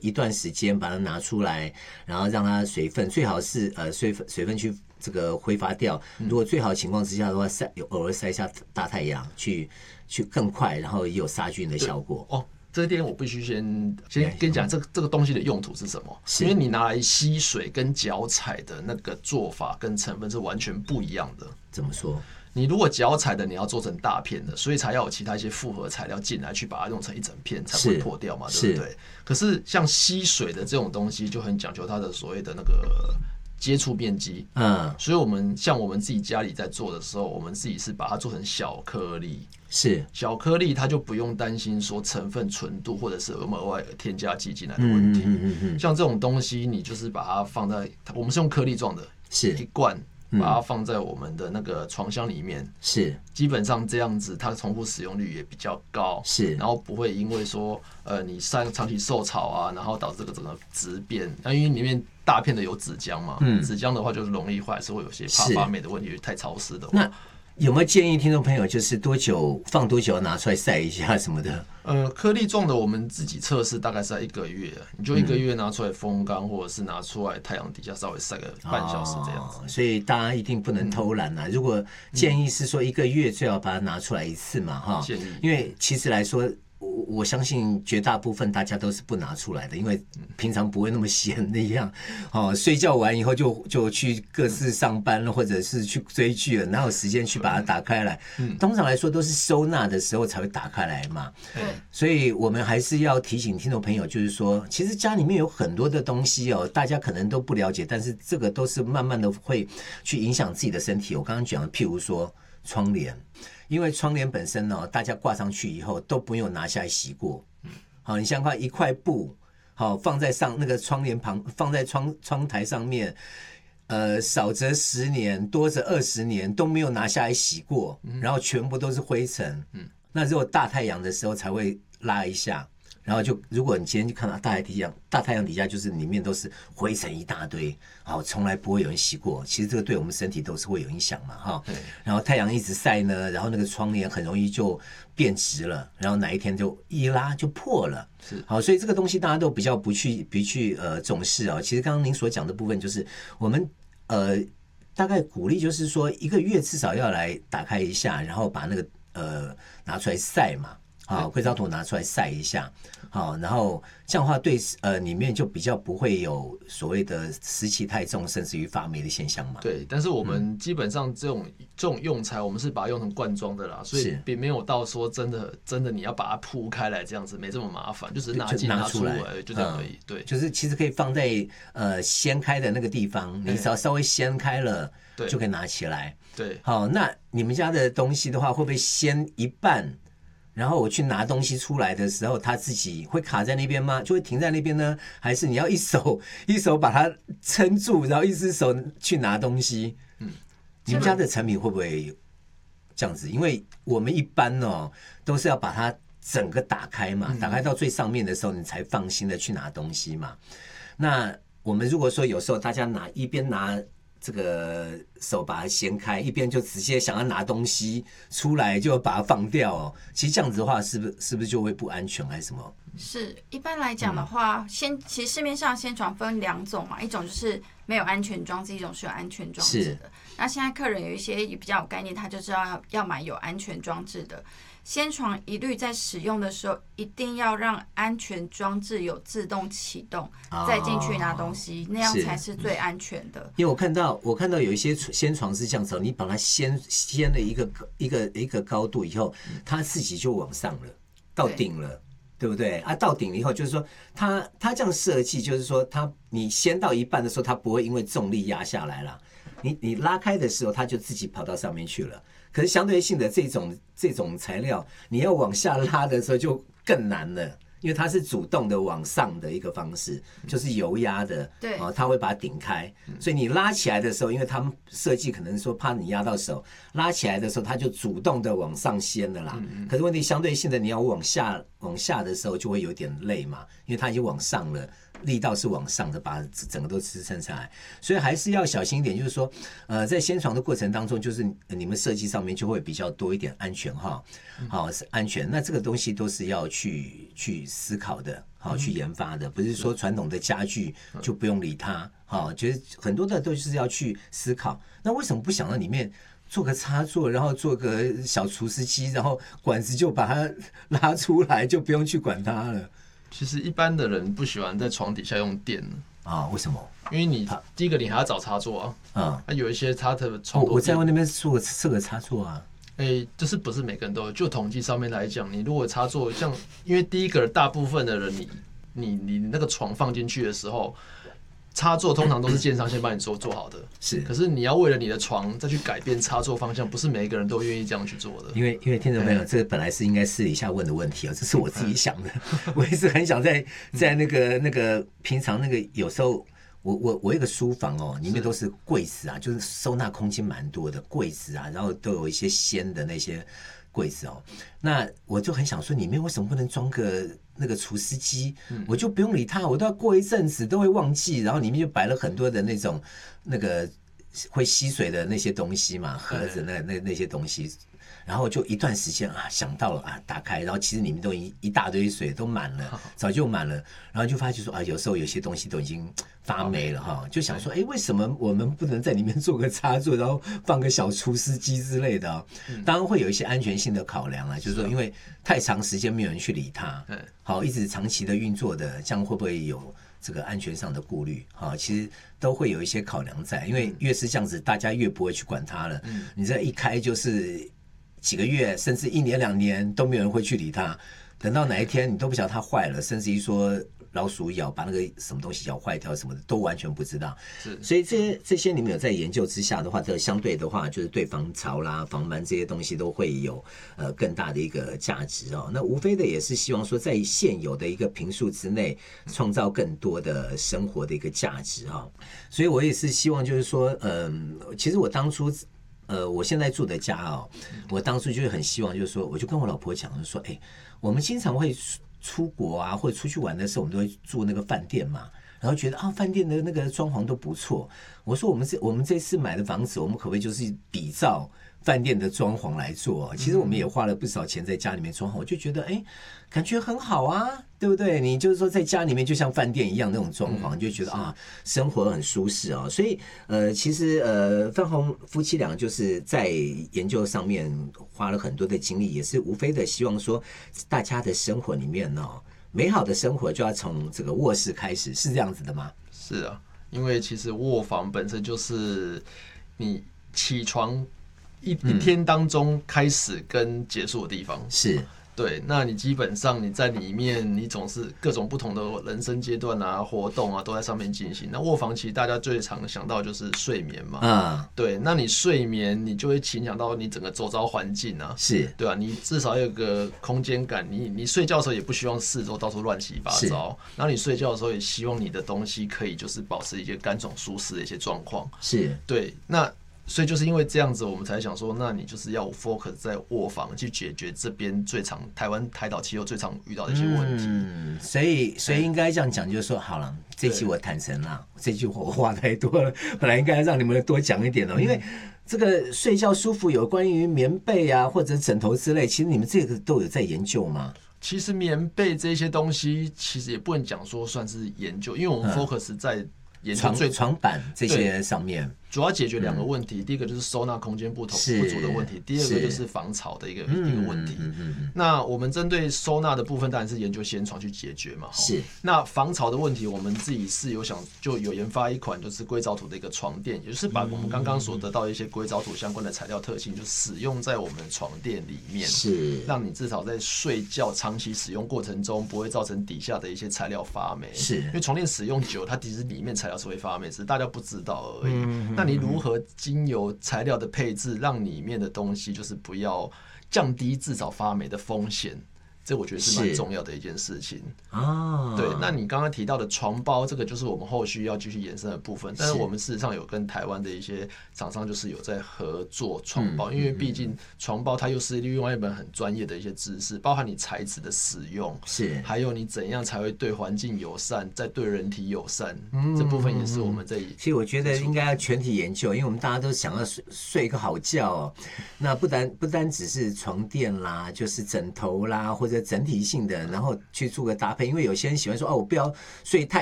一段时间把它拿出来，然后让它水分最好是水分去这个挥发掉。如果最好的情况之下的话，偶尔晒一下大太阳，去更快，然后也有杀菌的效果。 哦，这点我必须先跟你讲，这个东西的用途是什么？因为你拿来吸水跟脚踩的那个做法跟成分是完全不一样的。 怎么说？ 你如果脚踩的，你要做成大片的，所以才要有其他一些复合材料进来，去把它用成一整片，才不会破掉嘛，对不对？可是像吸水的这种东西，就很讲究它的所谓的那个接触面积，所以我们自己家里在做的时候，我们自己是把它做成小颗粒， 是小颗粒，它就不用担心说成分纯度或者是有没有额外添加剂进来的问题。像这种东西，你就是把它放在，我们是用颗粒状的， 是一罐。把它放在我们的那个床箱里面， 是基本上这样子，它重复使用率也比较高， 是， 然后不会因为说你长期受潮啊，然后导致这个整个质变，因为里面大片的有纸浆嘛，纸浆的话就是容易坏，是会有些怕发霉的问题，太潮湿的话。 那有没有建议听众朋友就是放多久拿出来晒一下什么的？ 颗粒状的我们自己测试大概是在1个月，你就1个月拿出来风干，或者是拿出来太阳底下稍微晒个半小时这样子。 所以大家一定不能偷懒啊！如果建议是说1个月最好把它拿出来一次嘛，哈， 建议， 因为其实来说。我相信绝大部分大家都是不拿出来的，因为平常不会那么闲的一样。睡觉完以后就去各自上班了，或者是去追剧了，哪有时间去把它打开来？通常来说都是收纳的时候才会打开来嘛。所以我们还是要提醒听众朋友，就是说，其实家里面有很多的东西哦，大家可能都不了解，但是这个都是慢慢的会去影响自己的身体。我刚刚讲的，譬如说窗帘。因为窗帘本身呢，大家挂上去以后都不用拿下来洗过。好，你想想看，一块布，好放在那个窗帘旁，放在窗台上面，少则10年，多则20年都没有拿下来洗过，然后全部都是灰尘。那只有大太阳的时候才会拉一下。然后如果你今天就看到大太阳底下就是里面都是灰尘一大堆，好，从来不会有人洗过。其实这个对我们身体都是会有影响嘛，哈。然后太阳一直晒呢，然后那个窗帘很容易就变直了，然后哪一天就一拉就破了。好，所以这个东西大家都比较不去重视啊。其实刚刚您所讲的部分就是我们大概鼓励就是说1个月至少要来打开一下，然后把那个拿出来晒嘛。好，硅藻土拿出来晒一下，好，然后这样的话对里面就比较不会有所谓的湿气太重，甚至于发霉的现象嘛。 对，但是我们基本上这种用材，我们是把它用成罐装的啦，所以并没有到说真的你要把它铺开来这样子，没这么麻烦，就只是拿出来，就这样而已。对， 就是其实可以放在掀开的那个地方，你只要稍微掀开了，就可以拿起来。 对， 好，那你们家的东西的话，会不会掀一半？然后我去拿东西出来的时候，它自己会卡在那边吗？就会停在那边呢？还是你要一手把它撑住，然后一只手去拿东西？你们家的产品会不会这样子？因为我们一般都是要把它整个打开嘛，打开到最上面的时候，你才放心的去拿东西嘛。那我们如果说有时候大家一边拿这个手把它掀开，一边就直接想要拿东西出来就把它放掉哦。其实这样子的话，是不是就会不安全还是什么？ 是，一般来讲的话，其实市面上掀床分2种嘛，一种就是没有安全装置，一种是有安全装置的。那现在客人有一些也比较有概念，他就知道要买有安全装置的。掀床一律在使用的时候，一定要让安全装置有自动启动，再进去拿东西，那样才是最安全的。 因为我看到有一些掀床是这样子，你把它掀了一个高度以后，它自己就往上了，到顶了。对不对啊？到顶了以后，就是说它这样设计，就是说你掀到一半的时候，它不会因为重力压下来了。你拉开的时候，它就自己跑到上面去了。可是相对性的这种材料，你要往下拉的时候就更难了。因为它是主动的往上的一个方式，就是油压的， 对， 它会把它顶开，所以你拉起来的时候，因为他们设计可能说怕你压到手，拉起来的时候它就主动的往上掀的啦。可是问题相对性的，你要往下的时候就会有点累嘛，因为它已经往上了， 力道是往上的，把整个都支撑下来，所以还是要小心一点。就是说，在掀床的过程当中，就是你们设计上面就会比较多一点安全哈，好是安全。那这个东西都是要去思考的，好去研发的，不是说传统的家具就不用理它，好，觉得很多的都是要去思考。那为什么不想到里面做个插座，然后做个小除湿机，然后管子就把它拉出来，就不用去管它了？ 其实一般的人不喜欢在床底下用电啊？为什么？ 因为你第一个你还要找插座啊，有一些它的床我在那边设个插座啊。 就是不是每个人都有。就统计上面来讲，你如果插座像，因为第一个大部分的人，你那个床放进去的时候，插座通常都是建商先帮你做好的， 是。 可是你要为了你的床再去改变插座方向，不是每一个人都愿意这样去做的。 因为听众朋友，这个本来是应该私底下问的问题这是我自己想的。我也是很想在那个平常那个有时候。我一个书房里面都是柜子啊，就是收纳空间蛮多的柜子啊，然后都有一些掀的那些柜子那我就很想说，里面为什么不能装个那个除湿机？我就不用理它，我都要过一阵子都会忘记，然后里面就摆了很多的那个会吸水的那些东西嘛，盒子那些东西。然后就一段时间想到了打开，然后其实里面都一大堆水都满了，早就满了，然后就发现说有时候有些东西都已经发霉了就想说为什么我们不能在里面做个插座，然后放个小除湿机之类的当然会有一些安全性的考量就是说因为太长时间没有人去理它，好一直长期的运作的，这样会不会有这个安全上的顾虑其实都会有一些考量在，因为越是这样子，大家越不会去管它了。你这一开就是几个月甚至1年2年都没有人会去理它，等到哪一天你都不晓得它坏了，甚至于说老鼠咬把那个什么东西咬坏掉什么的都完全不知道。所以这些你们有在研究之下的话，这相对的话就是对防潮啦防螨这些东西都会有更大的一个价值那无非的也是希望说在现有的一个坪数之内创造更多的生活的一个价值所以我也是希望就是说其实我当初我现在住的家我当初就很希望就是说，我就跟我老婆讲说我们经常会出国啊或者出去玩的时候，我们都会住那个饭店嘛，然后觉得饭店的那个装潢都不错。我说我们这次买的房子，我们可不可以就是比照饭店的装潢来做？其实我们也花了不少钱在家里面装潢，我就觉得感觉很好啊，对不对？你就是说在家里面就像饭店一样那种装潢，就觉得生活很舒适所以其实范宏夫妻俩就是在研究上面花了很多的精力，也是无非的希望说大家的生活里面美好的生活就要从这个卧室开始，是这样子的吗？ 是啊，因为其实卧房本身就是你起床一天当中开始跟结束的地方， 是对。那你基本上你在里面，你总是各种不同的人生阶段活动都在上面进行。那卧房其实大家最常想到就是睡眠嘛，对。那你睡眠，你就会影响到你整个周遭环境是对吧？你至少有个空间感，你睡觉的时候也不希望四周到处乱七八糟，然后你睡觉的时候也希望你的东西可以就是保持一些干爽舒适的一些状况， 是对。 那所以就是因为这样子，我们才想说，那你就是要 focus 在卧房去解决这边台湾台岛气候最常遇到的一些问题。 所以应该这样讲，就是说好了，这期我坦诚了，这句我话太多了，本来应该让你们多讲一点因为这个睡觉舒服有关于棉被或者枕头之类，其实你们这个都有在研究吗？ 其实棉被这些东西，其实也不能讲说算是研究，因为我们 focus 在研究床板这些上面。 主要解决2个问题，第一个就是收纳空间不足的问题，第二个就是防潮的一个问题。那我们针对收纳的部分，当然是研究掀床去解决嘛。 是。 那防潮的问题，我们自己是有研发一款就是硅藻土的一个床垫，也就是把我们刚刚所得到的一些硅藻土相关的材料特性，就使用在我们的床垫里面， 是让你至少在睡觉长期使用过程中，不会造成底下的一些材料发霉。 是。 因为床垫使用久，它其实里面材料是会发霉，只是大家不知道而已。那你如何经由材料的配置，让里面的东西就是不要降低至少发霉的风险？ 这我觉得是蛮重要的一件事情啊。 对，那你刚刚提到的床包，这个就是我们后续要继续延伸的部分。但是我们事实上有跟台湾的一些厂商就是有在合作床包，因为毕竟床包它又是另外一本很专业的一些知识，包含你材质的使用， 是还有你怎样才会对环境友善，再对人体友善，这部分也是我们在。 其实我觉得应该要全体研究，因为我们大家都想要睡一个好觉哦。那不单只是床垫啦，就是枕头啦，或者整体性的，然后去做个搭配。因为有些人喜欢说哦，我不要睡太